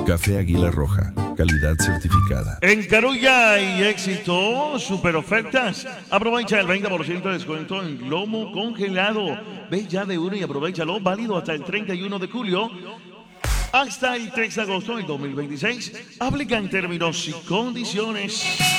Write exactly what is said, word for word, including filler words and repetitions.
Café Águila Roja, calidad certificada. En Carulla y Éxito, super ofertas. Aprovecha el veinte por ciento de descuento en lomo congelado. Ve ya de uno y aprovechalo, válido hasta el treinta y uno de julio. Hasta el tres de agosto del dos mil veintiséis. Aplican términos y condiciones.